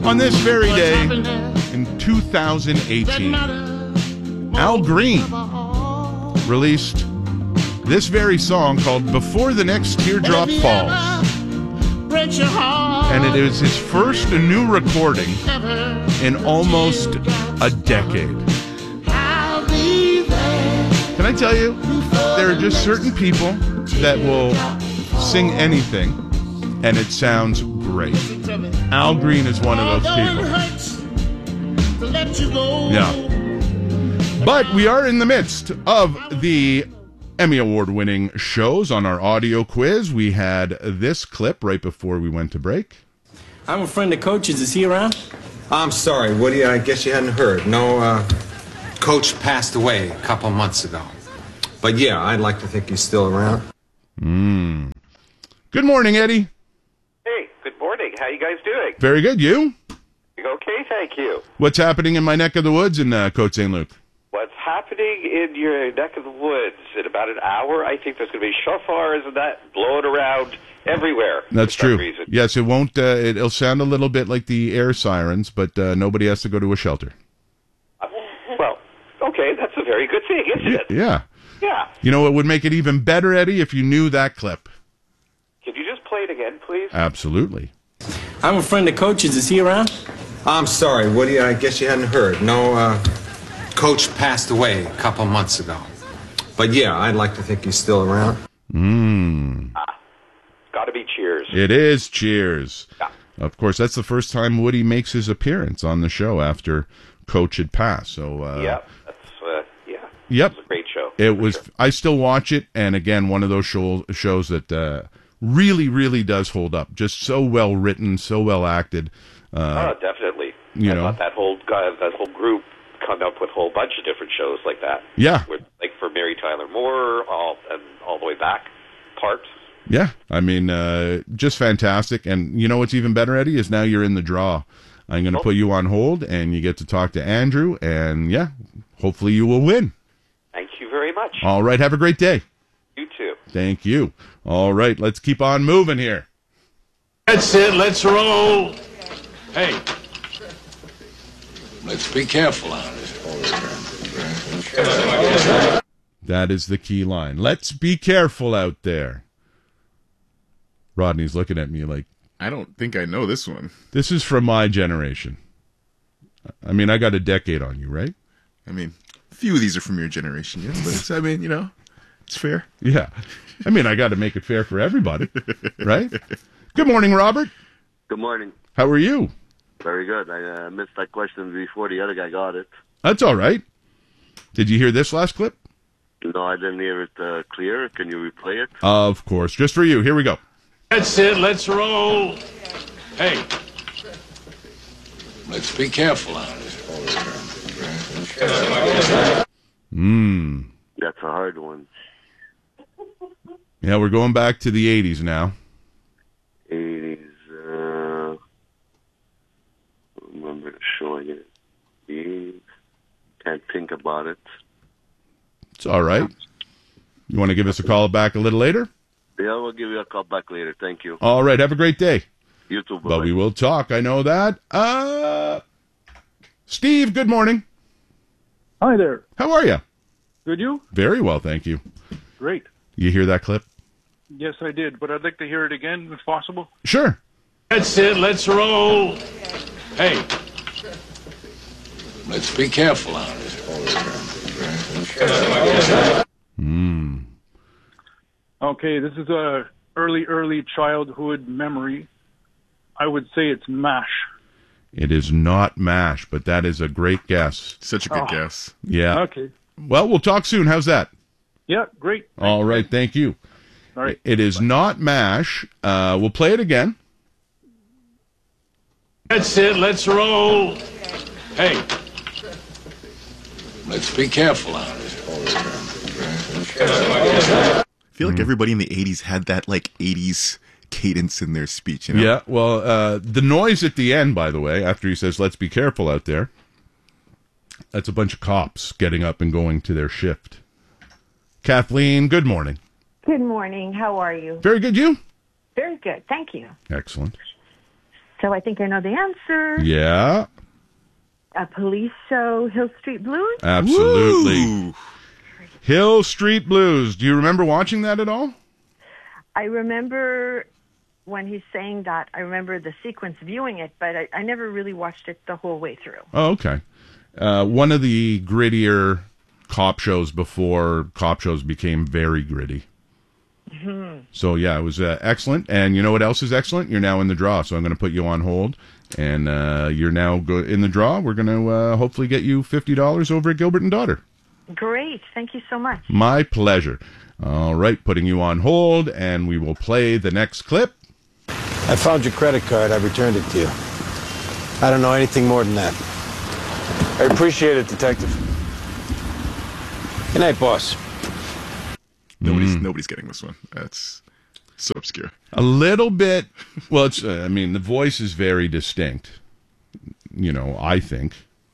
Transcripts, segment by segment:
On this very day in 2018, Al Green released this very song called Before the Next Teardrop Falls. And it is his first new recording in almost a decade. Can I tell you, there are just certain people that will sing anything and it sounds great. Al Green is one of those people. Yeah. But we are in the midst of the Emmy Award-winning shows. On our audio quiz, we had this clip right before we went to break. I'm a friend of Coach's. Is he around? I'm sorry, Woody. I guess you hadn't heard. No, Coach passed away a couple months ago. But yeah, I'd like to think he's still around. Good morning, Eddie. Hey, good morning. How you guys doing? Very good. You? Okay, thank you. What's happening in my neck of the woods in Côte Saint-Luc? What's happening in your neck of the woods? In about an hour, I think there's going to be shofars and that blowing around everywhere. That's true. Reason. Yes, it won't. It'll sound a little bit like the air sirens, but nobody has to go to a shelter. Well, okay, that's a very good thing, isn't it? Yeah. Yeah. You know what would make it even better, Eddie, if you knew that clip? Could you just play it again, please? Absolutely. I'm a friend of Coach's. Is he around? I'm sorry, Woody. I guess you hadn't heard. No, Coach passed away a couple months ago. But yeah, I'd like to think he's still around. Got to be Cheers. It is Cheers. Yeah. Of course, that's the first time Woody makes his appearance on the show after Coach had passed. So, yeah, that's Yep. It was a great show. It was. Sure. I still watch it, and again, one of those shows that really, really does hold up. Just so well written, so well acted. Definitely. You know, that whole group come up with a whole bunch of different shows like that. Yeah. Like for Mary Tyler Moore, all the way back parts. Yeah, I mean, just fantastic. And you know what's even better, Eddie, is now you're in the draw. I'm going to put you on hold, and you get to talk to Andrew, and yeah, hopefully you will win. Thank you very much. All right, have a great day. You too. Thank you. All right, let's keep on moving here. That's it, let's roll. Hey, let's be careful out there. That is the key line. Let's be careful out there. Rodney's looking at me like, I don't think I know this one. This is from my generation. I mean, I got a decade on you, right? I mean, a few of these are from your generation, yeah, but it's, I mean, you know, it's fair. Yeah. I mean, I got to make it fair for everybody, right? Good morning, Robert. Good morning. How are you? Very good. I missed that question before the other guy got it. That's all right. Did you hear this last clip? No, I didn't hear it clear. Can you replay it? Of course. Just for you. Here we go. That's it, let's roll. Hey, let's be careful out there. That's a hard one. Yeah, we're going back to the 80s now. 80s. Remember showing it. Can't think about it. It's all right. You want to give us a call back a little later? Yeah, we'll give you a call back later. Thank you. All right. Have a great day. You too. Bye-bye. But we will talk. I know that. Steve, good morning. Hi there. How are you? Good, you? Very well, thank you. Great. You hear that clip? Yes, I did, but I'd like to hear it again, if possible. Sure. That's it, let's roll. Hey, let's be careful out there. Okay, this is a early childhood memory. I would say it's MASH. It is not MASH, but that is a great guess. Such a good guess. Yeah. Okay. Well, we'll talk soon. How's that? Yeah, great. All right, thank you. All right. It is not MASH. We'll play it again. That's it, let's roll. Hey, let's be careful out there. I feel like everybody in the 80s had that, like, 80s cadence in their speech, you know? Yeah, well, the noise at the end, by the way, after he says, let's be careful out there, that's a bunch of cops getting up and going to their shift. Kathleen, good morning. Good morning. How are you? Very good. You? Very good. Thank you. Excellent. So I think I know the answer. Yeah, A police show, Hill Street Blues? absolutely. Woo. Hill Street Blues. Do you remember watching that at all? I remember when he's saying that, I remember the sequence viewing it, but I never really watched it the whole way through. Oh, okay. One of the grittier cop shows before cop shows became very gritty. Mm-hmm. So, yeah, it was excellent. And you know what else is excellent? You're now in the draw, so I'm going to put you on hold. And you're now in the draw. We're going to hopefully get you $50 over at Gilbert & Daughter. Great. Thank you so much. My pleasure. All right, putting you on hold, and we will play the next clip. I found your credit card. I returned it to you. I don't know anything more than that. I appreciate it, Detective. Good night, boss. Nobody's getting this one. That's so obscure. A little bit. Well, it's. I mean, the voice is very distinct. You know, I think.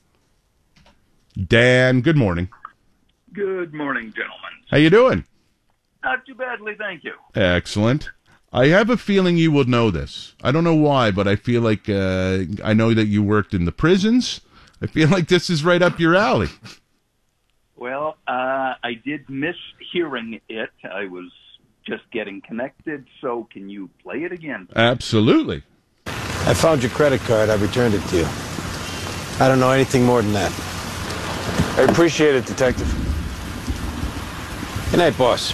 Dan, good morning. Good morning, gentlemen. How you doing? Not too badly, thank you. Excellent. I have a feeling you will know this. I don't know why, but I feel like I know that you worked in the prisons. I feel like this is right up your alley. Well, I did miss hearing it. I was just getting connected, so can you play it again? Absolutely. I found your credit card. I returned it to you. I don't know anything more than that. I appreciate it, Detective. Good night, boss.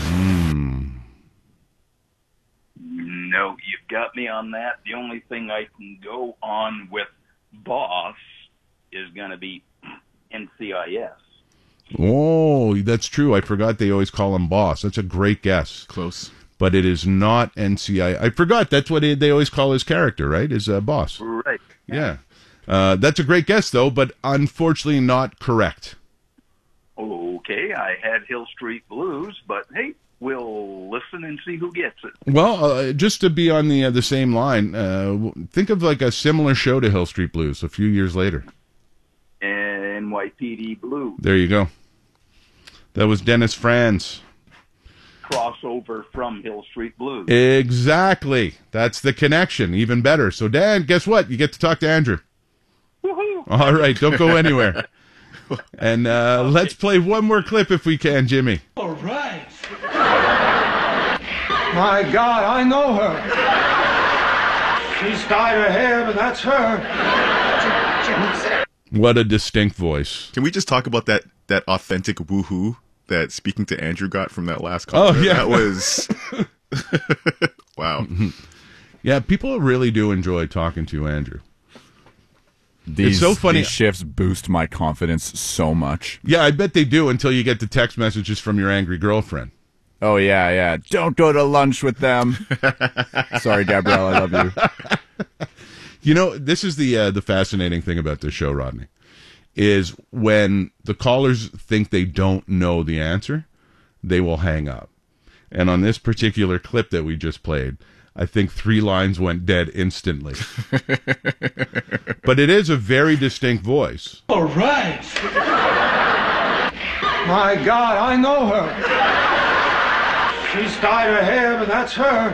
No, you've got me on that. The only thing I can go on with boss is going to be NCIS. Oh, that's true. I forgot they always call him boss. That's a great guess. Close. But it is not NCIS. I forgot. That's what they always call his character, right? Is boss. Right. Yeah. That's a great guess, though, but unfortunately not correct. Okay, I had Hill Street Blues, but hey, we'll listen and see who gets it. Well, just to be on the same line, think of like a similar show to Hill Street Blues a few years later. NYPD Blue. There you go. That was Dennis Franz. Crossover from Hill Street Blues. Exactly. That's the connection. Even better. So, Dan, guess what? You get to talk to Andrew. Woohoo! All right, don't go anywhere. And let's play one more clip if we can, Jimmy. All right. My God, I know her. She's dyed her hair, but that's her. What a distinct voice. Can we just talk about that authentic woohoo that Speaking to Andrew got from that last call? Oh, yeah. That was... wow. Yeah, people really do enjoy talking to Andrew. It's so funny. These shifts boost my confidence so much. Yeah, I bet they do until you get the text messages from your angry girlfriend. Oh, yeah. Don't go to lunch with them. Sorry, Gabrielle, I love you. You know, this is the fascinating thing about this show, Rodney, is when the callers think they don't know the answer, they will hang up. And on this particular clip that we just played, I think 3 lines went dead instantly. But it is a very distinct voice. All right. My God, I know her. She's dyed her hair, but that's her.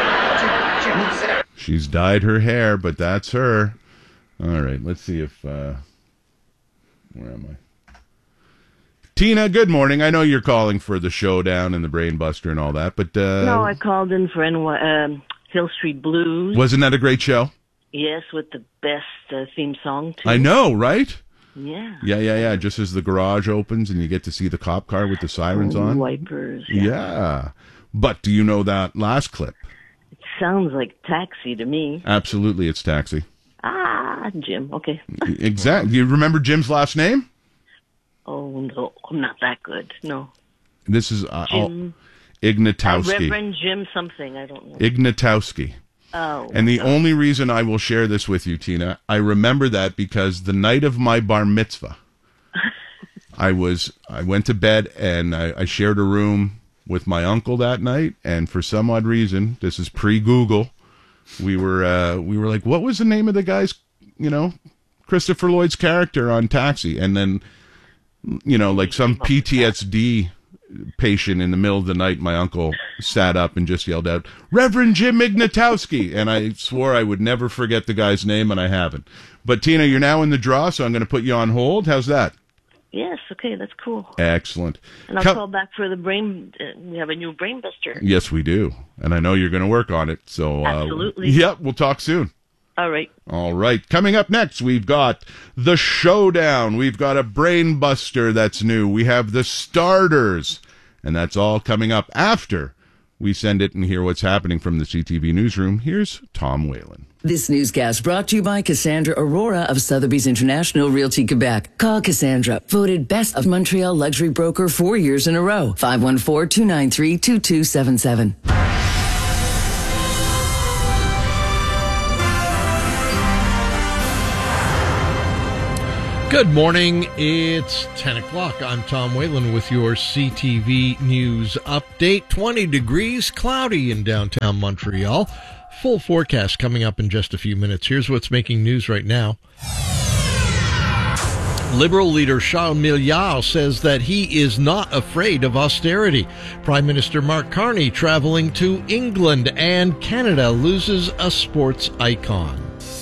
She's dyed her hair, but that's her. All right, let's see if... where am I? Tina, good morning. I know you're calling for the showdown and the Brain Buster and all that, but... No, I called in for Hill Street Blues. Wasn't that a great show? Yes, with the best theme song, too. I know, right? Yeah. Yeah. Just as the garage opens and you get to see the cop car with the sirens on. Wipers. Yeah. But do you know that last clip? It sounds like Taxi to me. Absolutely, it's Taxi. Ah, Jim. Okay. Exactly. Do you remember Jim's last name? Oh, no. I'm not that good. No. This is Jim. Ignatowski. Reverend Jim something. I don't know. Ignatowski. Oh. And the only reason I will share this with you, Tina, I remember that because the night of my bar mitzvah, I went to bed and I shared a room with my uncle that night, and for some odd reason, this is pre-Google, we were like, what was the name of the guy's, Christopher Lloyd's character on Taxi? And then, like some PTSD patient in the middle of the night, my uncle sat up and just yelled out, "Reverend Jim Ignatowski," and I swore I would never forget the guy's name, and I haven't. But Tina, you're now in the draw, so I'm going to put you on hold. How's that? Yes, okay, that's cool. Excellent. And I'll call back for the brain. We have a new brain buster. Yes, we do, and I know you're going to work on it. So absolutely. Yep, we'll talk soon. All right. All right. Coming up next, we've got the Showdown. We've got a Brain Buster that's new. We have the Starters, and that's all coming up after we send it and hear what's happening from the CTV newsroom. Here's Tom Whalen. This newscast brought to you by Cassandra Aurora of Sotheby's International Realty Quebec. Call Cassandra, voted Best of Montreal Luxury Broker 4 years in a row. 514-293-2277. Good morning. It's 10 o'clock. I'm Tom Whalen with your CTV News update. 20 degrees, cloudy in downtown Montreal. Full forecast coming up in just a few minutes. Here's what's making news right now. Liberal leader Charles Milliard says that he is not afraid of austerity. Prime Minister Mark Carney traveling to England, and Canada loses a sports icon.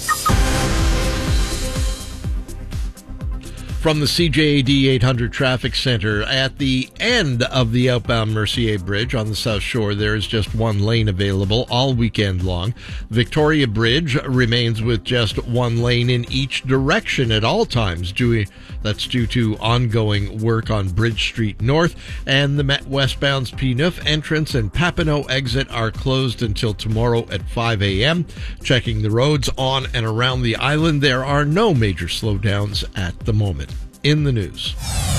From the CJAD 800 Traffic Center, at the end of the outbound Mercier Bridge on the South Shore, there is just one lane available all weekend long. Victoria Bridge remains with just one lane in each direction at all times. That's due to ongoing work on Bridge Street North, and the Met westbound's P9 entrance and Papineau exit are closed until tomorrow at 5 a.m. Checking the roads on and around the island, there are no major slowdowns at the moment. In the news.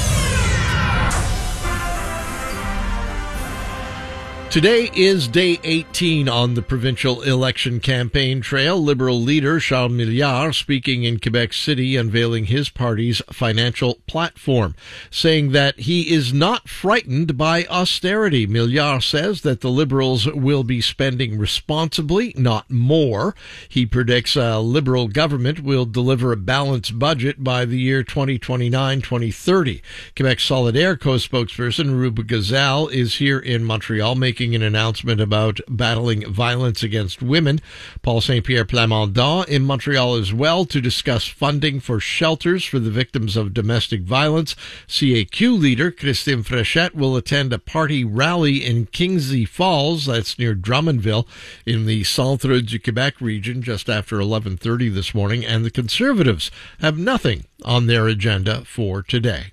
Today is day 18 on the provincial election campaign trail. Liberal leader Charles Milliard speaking in Quebec City, unveiling his party's financial platform, saying that he is not frightened by austerity. Milliard says that the Liberals will be spending responsibly, not more. He predicts a Liberal government will deliver a balanced budget by the year 2029-2030. Quebec Solidaire co-spokesperson Ruba Gazal is here in Montreal making an announcement about battling violence against women. Paul Saint-Pierre Plamondon in Montreal as well to discuss funding for shelters for the victims of domestic violence. CAQ leader Christine Fréchette will attend a party rally in Kingsley Falls, that's near Drummondville, in the Centre du Québec region just after 11:30 this morning, and the Conservatives have nothing on their agenda for today.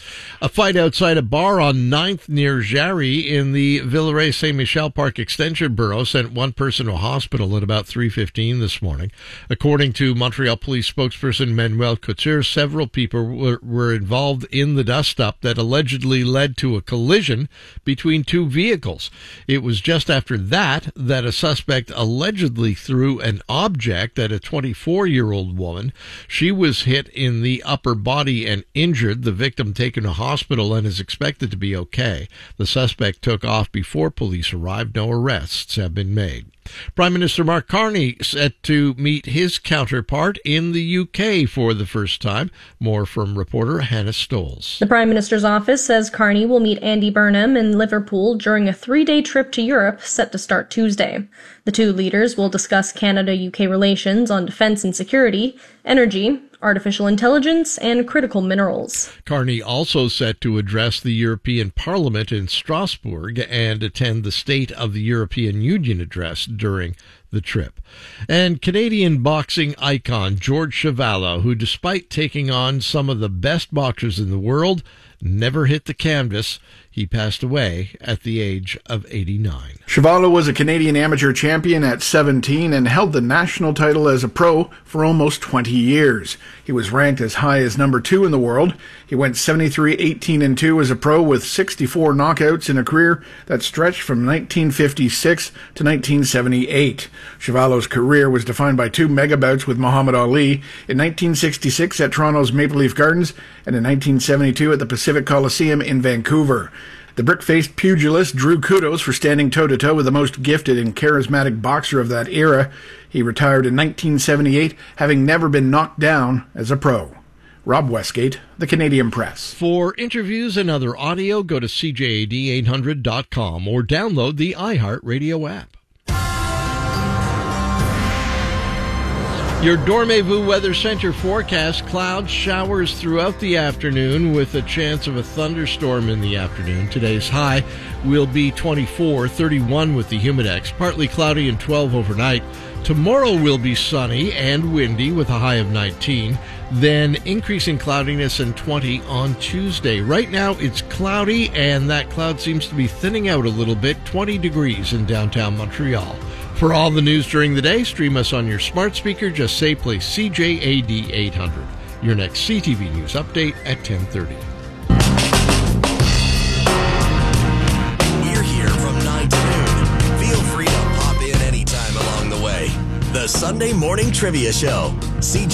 A fight outside a bar on 9th near Jarry in the Villeray-Saint-Michel Park Extension Borough sent one person to a hospital at about 3:15 this morning. According to Montreal Police spokesperson Manuel Couture, several people were involved in the dust-up that allegedly led to a collision between two vehicles. It was just after that a suspect allegedly threw an object at a 24-year-old woman. She was hit in the upper body and injured. The victim taken to hospital and is expected to be okay. The suspect took off before police arrived. No arrests have been made. Prime Minister Mark Carney set to meet his counterpart in the UK for the first time. More from reporter Hannah Stoles. The Prime Minister's office says Carney will meet Andy Burnham in Liverpool during a 3-day trip to Europe set to start Tuesday. The two leaders will discuss Canada-UK relations on defence and security, energy, artificial intelligence, and critical minerals. Carney also set to address the European Parliament in Strasbourg and attend the State of the European Union address during the trip. And Canadian boxing icon George Chuvalo, who despite taking on some of the best boxers in the world, never hit the canvas. He passed away at the age of 89. Chuvalo was a Canadian amateur champion at 17 and held the national title as a pro for almost 20 years. He was ranked as high as number 2 in the world. He went 73-18-2 as a pro with 64 knockouts in a career that stretched from 1956 to 1978. Chuvalo's career was defined by 2 mega bouts with Muhammad Ali in 1966 at Toronto's Maple Leaf Gardens and in 1972 at the Pacific Coliseum in Vancouver. The brick-faced pugilist drew kudos for standing toe-to-toe with the most gifted and charismatic boxer of that era. He retired in 1978, having never been knocked down as a pro. Rob Westgate, The Canadian Press. For interviews and other audio, go to CJAD800.com or download the iHeartRadio app. Your Dormez-vous Weather Center forecast: clouds, showers throughout the afternoon with a chance of a thunderstorm in the afternoon. Today's high will be 24, 31 with the Humidex. Partly cloudy and 12 overnight. Tomorrow will be sunny and windy with a high of 19. Then increasing cloudiness and 20 on Tuesday. Right now it's cloudy and that cloud seems to be thinning out a little bit. 20 degrees in downtown Montreal. For all the news during the day, stream us on your smart speaker. Just say play CJAD 800. Your next CTV News update at 10:30. We're here from 9 to noon. Feel free to pop in anytime along the way. The Sunday Morning Trivia Show. CJ